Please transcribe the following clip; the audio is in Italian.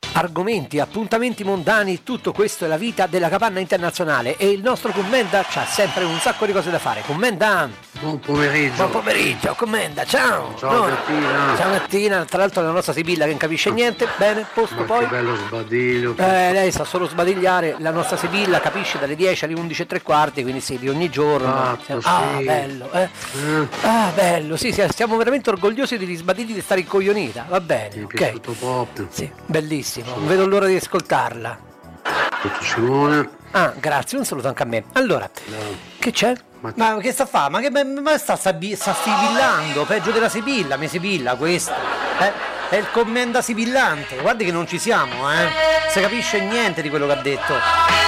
Argomenti, appuntamenti mondani, tutto questo è la vita della capanna internazionale e il nostro commenda c'ha sempre un sacco di cose da fare. Commenda! Buon pomeriggio. Buon pomeriggio, commenda, ciao! Ciao Martina. Ciao Martina, tra l'altro la nostra Sibilla che non capisce niente, bene, posto Ma poi. che bello sbadiglio. Lei sa solo sbadigliare, la nostra Sibilla capisce dalle 10 alle 11:15, quindi sì, di ogni giorno. Sì. Bello, Ah, bello, sì, siamo veramente orgogliosi degli sbadigli di stare incoglionita, va bene, Mi è ok. piaciuto proprio. Sì, bellissimo, non vedo l'ora di ascoltarla. Tutto Simone. Ah, grazie, un saluto anche a me. Allora, che c'è? Ma che sta a fa? Ma che sta sibillando? Peggio della Sibilla, mia Sibilla, questo. È il commenda sibillante. Guardi che non ci siamo, Se capisce niente di quello che ha detto.